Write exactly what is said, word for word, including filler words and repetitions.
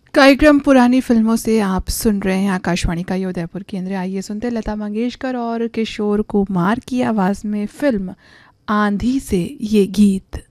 कार्यक्रम पुरानी फिल्मों से आप सुन रहे हैं आकाशवाणी का ये उदयपुर केंद्र। आइए सुनते हैं लता मंगेशकर और किशोर कुमार की आवाज़ में फिल्म आंधी से ये गीत।